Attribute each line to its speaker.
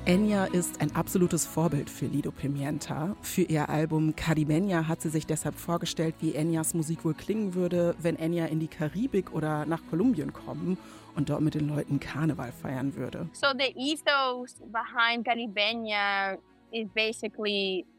Speaker 1: Enya ist ein absolutes Vorbild für Lido Pimienta. Für ihr Album Caribeña hat sie sich deshalb vorgestellt, wie Enyas Musik wohl klingen würde, wenn Enya in die Karibik oder nach Kolumbien kommen und dort mit den Leuten Karneval feiern würde.
Speaker 2: So the ethos behind Caribeña is basically